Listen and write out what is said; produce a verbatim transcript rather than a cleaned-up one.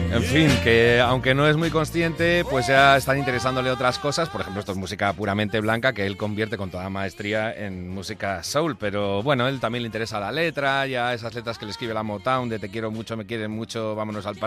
En fin, que aunque no es muy consciente, pues ya están interesándole otras cosas. Por ejemplo, esto es música puramente blanca que él convierte con toda maestría en música soul. Pero bueno, él también le interesa la letra, ya esas letras que le escribe la Motown de te quiero mucho, me quieren mucho, vámonos al